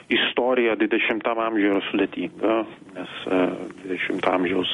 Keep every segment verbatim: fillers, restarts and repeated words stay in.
istorija dvidešimtam amžiuje yra sudėtinga, nes dvidešimto amžiaus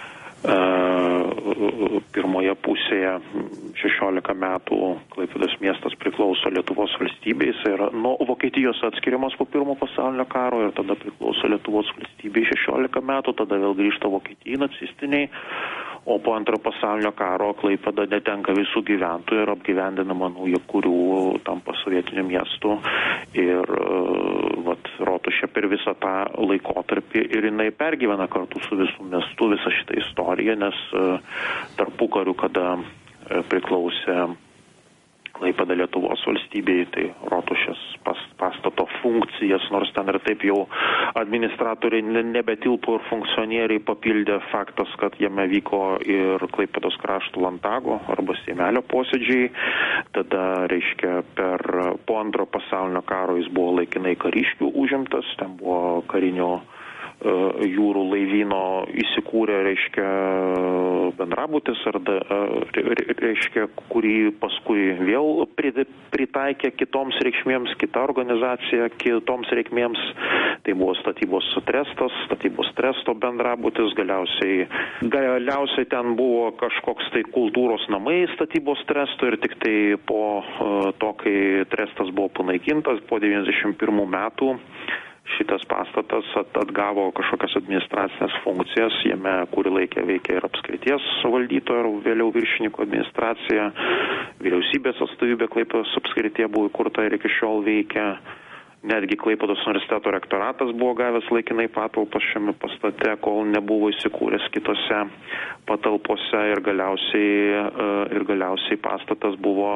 pirmoje pusėje šešiolika metų Klaipėdos miestas priklauso Lietuvos valstybei, jis yra nuo Vokietijos atskiriamas po pirmo pasaulinio karo ir tada priklauso Lietuvos valstybei šešiolika metų, tada vėl grįžta Vokietijai nacistiniai, o po antrojo pasaulinio karo Klaipėda netenka visų gyventojų ir apgyvendinama naujakurių tampa sovietiniu miestu ir vat, Rotušė per visą tą laikotarpį ir jinai pergyvena kartu su visų miestu visą šitą istoriją, nes tarpukariu, kada priklausė Klaipėda Lietuvos valstybei, tai Rotušės pas, pastato funkcijas, nors ten ir taip jau administratoriai nebetilpo ir funkcionieriai papildė faktas, kad jame vyko ir Klaipėdos krašto Lantago arba Seimelio posėdžiai. Tada, reiškia, per po antro pasaulinio karo jis buvo laikinai kariškių užimtas, ten buvo karinio jūrų laivyno įsikūrė, reiškia, bendrabutis, ar da, reiškia, kurį paskui vėl pritaikė kitoms reikšmėms, kita organizacija kitoms reikmėms. Tai buvo statybos trestas, statybos tresto bendrabutis, galiausiai, galiausiai ten buvo kažkoks tai kultūros namai statybos tresto ir tik tai po to, kai trestas buvo panaikintas, po devyniasdešimt pirmų metų, šitas pastatas atgavo kažkokias administracinės funkcijas, jame kurį laikę veikia ir apskrities valdytojo ir vėliau viršininko administracija, vyriausybės atstovybė Klaipėdos apskrityje buvo įkurta ir iki šiol veikia, netgi Klaipėdos universiteto rektoratas buvo gavęs laikinai patalpas šiame pastate, kol nebuvo įsikūręs kitose patalpose ir galiausiai, ir galiausiai pastatas buvo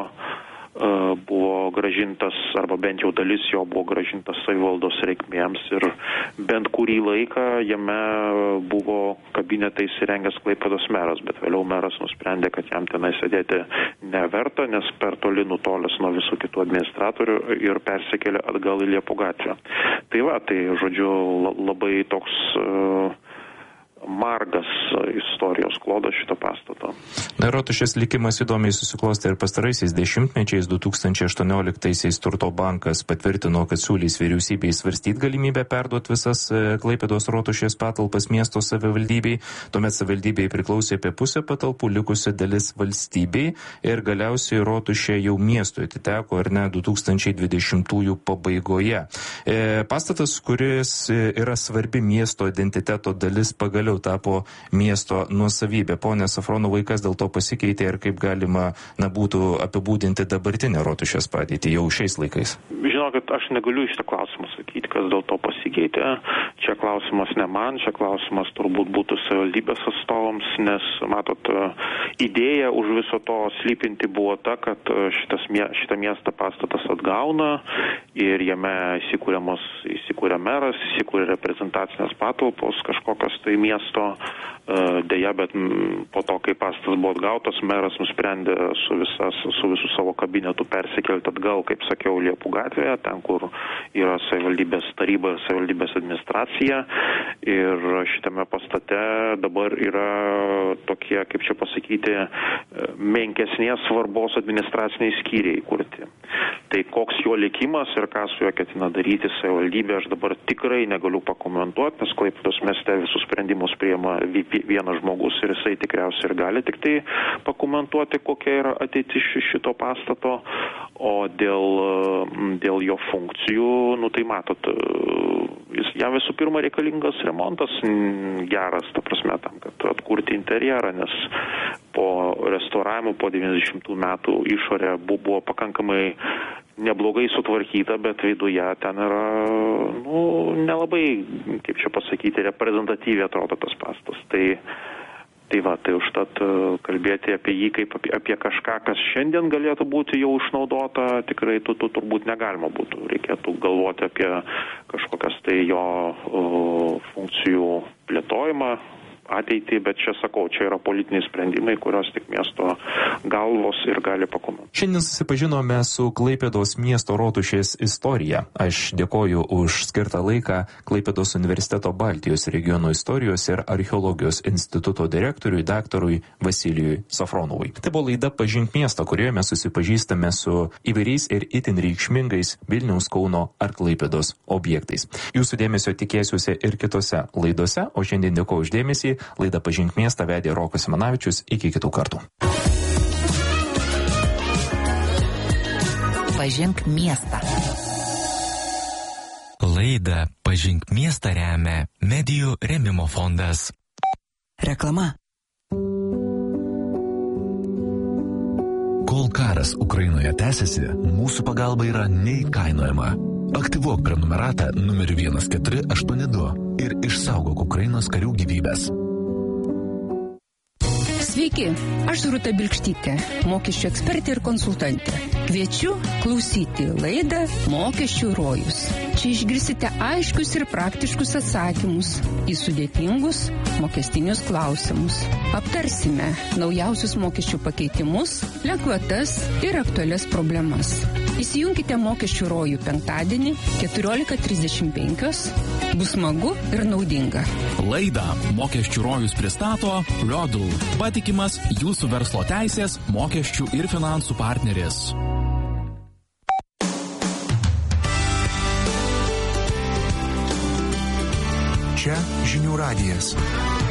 buvo gražintas, arba bent jau dalis jo buvo gražintas savivaldos reikmėms ir bent kurį laiką jame buvo kabinetą įsirengęs Klaipėdos meras, bet vėliau meras nusprendė, kad jam tenai sėdėti neverta, nes per toli nutolęs nuo visų kitų administratorių ir persikėlė atgal į Liepų gatvę. Tai va, tai žodžiu labai toks uh, margas istorijos klodas šito pastato. Na, Rotušės likimas įdomiai susiklostė ir pastaraisiais dešimtmečiais. du tūkstančiai aštuonioliktaisiais Turto bankas patvirtino, kad siūlys vyriausybei svarstyti galimybę perduoti visas Klaipėdos Rotušės patalpas miesto savivaldybei. Tuomet savivaldybei priklausė apie pusę patalpų, likusi dalis valstybei ir galiausiai Rotušė jau miestui atiteko ir ne du tūkstančiai dvidešimtųjų pabaigoje. E, pastatas, kuris yra svarbi miesto identiteto dalis, pagaliau tapo miesto nuosavybė. Pone Safronovai, kas dėl to pasikeitė ir kaip galima na, būtų apibūdinti dabartinę Rotušės padėtį jau šiais laikais? Žinokit, aš negaliu iš tą klausimą sakyti, kas dėl to pasikeitė. Čia klausimas ne man, čia klausimas turbūt būtų savivaldybės atstovams, nes, matot, idėja už viso to slypinti buvo ta, kad šitas, šitą miestą pastatas atgauna ir jame įsikūriamos, įsikūrė meras, įsikūrė reprezentacinės patalpos, kažkokios tai miesto. Deja, bet po to, kai pastatas buvo atgautas, meras nusprendė su, visas, su visų savo kabinetu persikelti atgal, kaip sakiau, Liepų gatvėje, ten, kur yra savivaldybės taryba ir savivaldybės administracija. Ir šitame pastate dabar yra tokie, kaip čia pasakyti, menkesnės svarbos administraciniai skyriai kurti. Tai koks jo likimas ir ką su juo ketina daryti savivaldybė, aš dabar tikrai negaliu pakomentuoti, nes Klaipėdos mieste visus sprendimus priima vienas žmogus ir jisai tikriausiai ir gali tik tai pakomentuoti, kokia yra ateitis šito pastato, o dėl, dėl jo funkcijų, nu tai matot, jis jam visų pirma reikalingas remontas geras, ta prasme, tam, kad atkurti interjerą, nes po restauravimo, po devyniasdešimtų metų išorė buvo pakankamai neblogai sutvarkyta, bet viduje ten yra, nu, nelabai, kaip čia pasakyti, reprezentatyviai atrodo tas pastas. Tai, tai va, tai užtat kalbėti apie jį kaip apie, apie kažką, kas šiandien galėtų būti jau išnaudota, tikrai tu, tu turbūt negalima būtų. Reikėtų galvoti apie kažkokias tai jo uh, funkcijų plėtojimą, ateitį, bet čia sakau, čia yra politiniai sprendimai, kurios tik miesto galvos ir gali pakomentuoti. Šiandien susipažinome su Klaipėdos miesto rotušės istorija. Aš dėkoju už skirtą laiką Klaipėdos universiteto Baltijos regiono istorijos ir archeologijos instituto direktoriui daktarui Vasilijui Safronovui. Tai buvo laida Pažink miestą, kurioje mes susipažįstame su įvairiais ir itin reikšmingais Vilniaus, Kauno ar Klaipėdos objektais. Jūsų dėmesio tikėsiuosi ir kitose laidose, o šiandien dėkoju už dėmesį. Laida Pažink miestą vedė Rokas Simanavičius. Iki kitų kartų. Pažink miestą. Laidą Pažink miestą remia Medijų rėmimo fondas. Reklama. Kol karas Ukrainoje tęsiasi, mūsų pagalba yra neįkainojama. Aktyvuok prenumeratą numerį vienas keturi aštuoni du ir išsaugok Ukrainos karių gyvybės. Sveiki, aš Rūta Bilkštytė, mokesčių ekspertė ir konsultantė. Kviečiu klausyti laidą Mokesčių rojus. Čia išgirsite aiškius ir praktiškus atsakymus į sudėtingus mokestinius klausimus. Aptarsime naujausius mokesčių pakeitimus, lengvatas ir aktualias problemas. Įsijunkite Mokesčių rojų penktadienį keturiolika trisdešimt penki. Bus smagu ir naudinga. Laidą Mokesčių rojus pristato Rodul, patikimas jūsų verslo teisės, mokesčių ir finansų partneris. Čia Žinių radijas.